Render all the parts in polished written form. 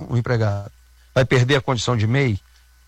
um empregado? Vai perder a condição de MEI?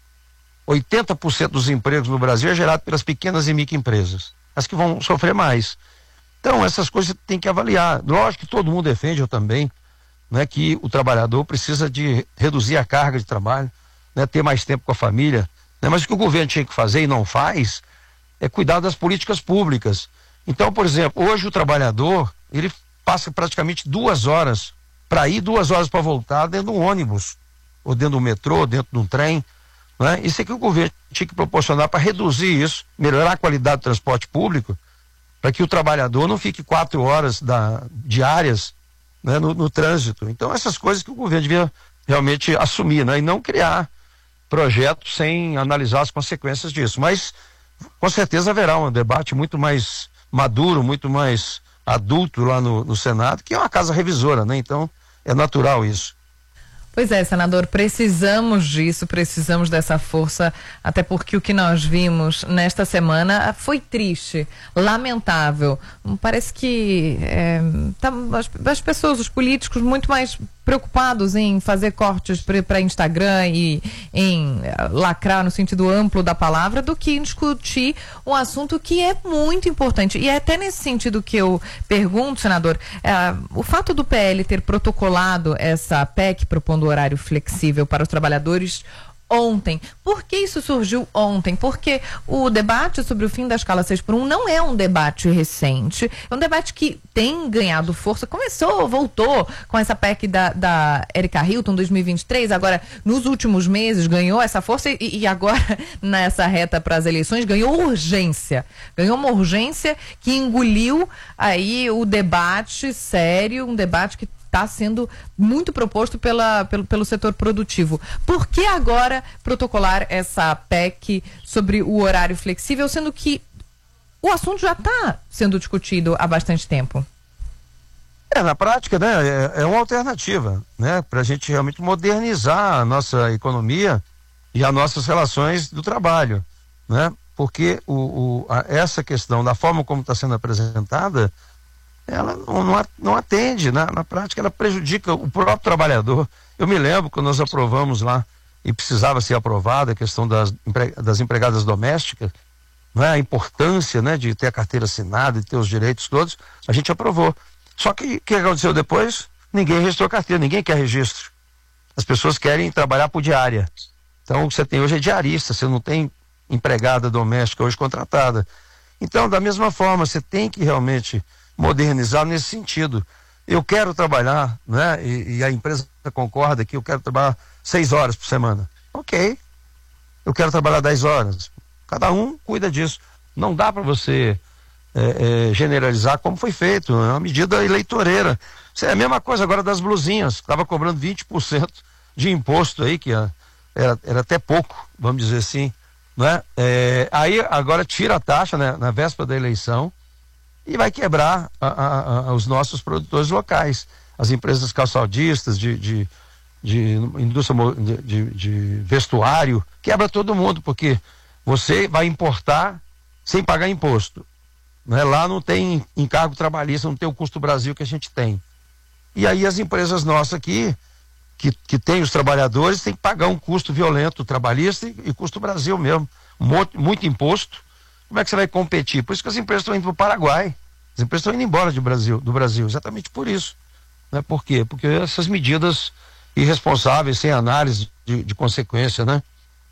80% dos empregos no Brasil é gerado pelas pequenas e microempresas, as que vão sofrer mais. Então, essas coisas você tem que avaliar. Lógico que todo mundo defende, eu também, né, que o trabalhador precisa de reduzir a carga de trabalho, né, ter mais tempo com a família, né, mas o que o governo tinha que fazer e não faz é cuidar das políticas públicas. Então, por exemplo, hoje o trabalhador, ele passa praticamente 2 horas para ir, 2 horas para voltar dentro de um ônibus, ou dentro do metrô, dentro de um trem, né? Isso é que o governo tinha que proporcionar para reduzir isso, melhorar a qualidade do transporte público, para que o trabalhador não fique 4 horas diárias, né, no trânsito. Então, essas coisas que o governo devia realmente assumir, né, e não criar projetos sem analisar as consequências disso. Mas, com certeza, haverá um debate muito mais maduro, muito mais adulto lá no Senado, que é uma casa revisora, né? Então, é natural isso. Pois é, senador, precisamos disso, precisamos dessa força, até porque o que nós vimos nesta semana foi triste, lamentável. Parece que as pessoas, os políticos, muito mais preocupados em fazer cortes para Instagram e em lacrar no sentido amplo da palavra, do que em discutir um assunto que é muito importante. E é até nesse sentido que eu pergunto, senador, o fato do PL ter protocolado essa PEC propondo horário flexível para os trabalhadores ontem. Por que isso surgiu ontem? Porque o debate sobre o fim da escala 6x1 não é um debate recente, é um debate que tem ganhado força, voltou com essa PEC da Erika Hilton 2023, agora nos últimos meses ganhou essa força e agora nessa reta para as eleições ganhou uma urgência que engoliu aí o debate sério, um debate que está sendo muito proposto pelo setor produtivo. Por que agora protocolar essa PEC sobre o horário flexível, sendo que o assunto já está sendo discutido há bastante tempo? Na prática, né, é uma alternativa, né, para a gente realmente modernizar a nossa economia e as nossas relações do trabalho, né, porque essa questão, da forma como está sendo apresentada, ela não atende, na prática ela prejudica o próprio trabalhador. Eu me lembro quando nós aprovamos lá, e precisava ser aprovada, a questão das empregadas domésticas, né, a importância, né, de ter a carteira assinada, de ter os direitos todos, a gente aprovou. Só que o que aconteceu depois? Ninguém registrou a carteira, ninguém quer registro. As pessoas querem trabalhar por diária. Então o que você tem hoje é diarista, você não tem empregada doméstica hoje contratada. Então, da mesma forma, você tem que realmente modernizar nesse sentido. Eu quero trabalhar, né? E a empresa concorda que eu quero trabalhar 6 horas por semana. Ok. Eu quero trabalhar 10 horas. Cada um cuida disso. Não dá para você generalizar como foi feito. É uma medida eleitoreira. Isso é a mesma coisa agora das blusinhas. Estava cobrando 20% de imposto aí, que era até pouco, vamos dizer assim, né? Aí agora tira a taxa, né, na véspera da eleição, e vai quebrar os nossos produtores locais, as empresas calçadistas, de indústria de vestuário, quebra todo mundo, porque você vai importar sem pagar imposto, né? Lá não tem encargo trabalhista, não tem o custo Brasil que a gente tem. E aí as empresas nossas aqui, que tem os trabalhadores, tem que pagar um custo violento trabalhista e custo Brasil mesmo, muito imposto. Como é que você vai competir? Por isso que as empresas estão indo para o Paraguai. As empresas estão indo embora do Brasil, exatamente por isso. Né? Por quê? Porque essas medidas irresponsáveis, sem análise de consequência, né?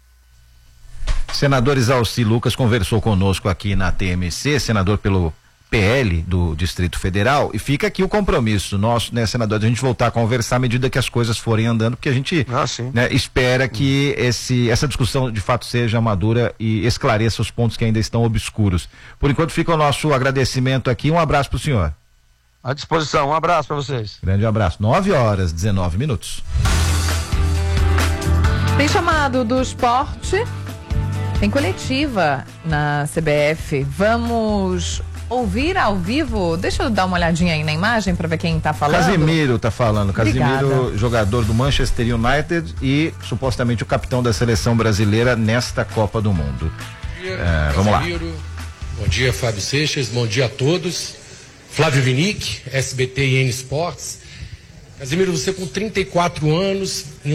Senador Isalci Lucas conversou conosco aqui na TMC, senador pelo PL do Distrito Federal, e fica aqui o compromisso nosso, né, senador, de a gente voltar a conversar à medida que as coisas forem andando, porque a gente né, espera que essa discussão de fato seja madura e esclareça os pontos que ainda estão obscuros. Por enquanto fica o nosso agradecimento aqui, um abraço para o senhor. À disposição, um abraço para vocês. Grande abraço. 9h19. Tem chamado do esporte, tem coletiva na CBF, vamos ouvir ao vivo. Deixa eu dar uma olhadinha aí na imagem para ver quem tá falando. Casemiro tá falando. Obrigada. Casemiro, jogador do Manchester United e supostamente o capitão da seleção brasileira nesta Copa do Mundo. Bom dia, vamos lá. Bom dia, Fábio Seixas. Bom dia a todos. Flávio Vinick, SBT e N Sports. Casemiro, você com 34 anos,